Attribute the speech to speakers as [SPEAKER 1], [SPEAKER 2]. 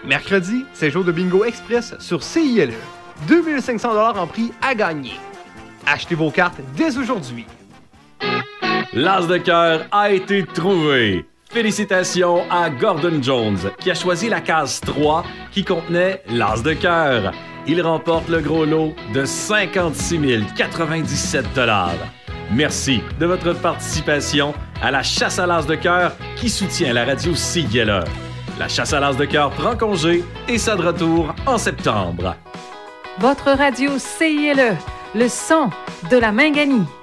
[SPEAKER 1] Mercredi, c'est jour de bingo express sur CILE. 2500 $ en prix à gagner. Achetez vos cartes dès aujourd'hui.
[SPEAKER 2] L'as de cœur a été trouvé. Félicitations à Gordon Jones, qui a choisi la case 3 qui contenait l'as de cœur. Il remporte le gros lot de 56 097 $. Merci de votre participation à la chasse à l'as de cœur qui soutient la radio CILE. La chasse à l'as de cœur prend congé et sera de retour en septembre.
[SPEAKER 3] Votre radio CILE, le son de la Minganie.